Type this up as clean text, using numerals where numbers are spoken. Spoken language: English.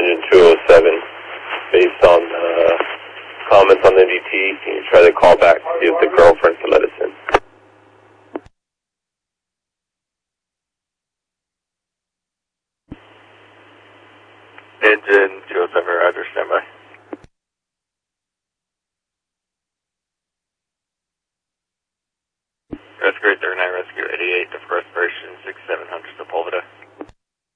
engine 207. Based on comments on the MDT, can you try to call back to see if the girlfriend can let us in? Engine 207, roger, standby. Rescue 39, Rescue 88, defer respiration 6700 Sepulveda.